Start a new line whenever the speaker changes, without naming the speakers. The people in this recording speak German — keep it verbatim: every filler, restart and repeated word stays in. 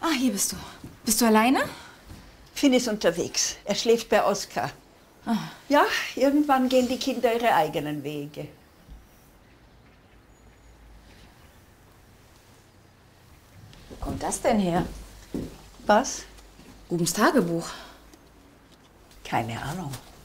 Ah, hier bist du. Bist du alleine?
Finn ist unterwegs. Er schläft bei Oskar.
Ah.
Ja, irgendwann gehen die Kinder ihre eigenen Wege.
Wo kommt das denn her?
Was?
Rubens Tagebuch.
Keine Ahnung.